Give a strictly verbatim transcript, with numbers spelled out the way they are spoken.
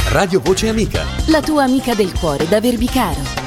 Radio Voce Amica. La tua amica del cuore da Verbicaro.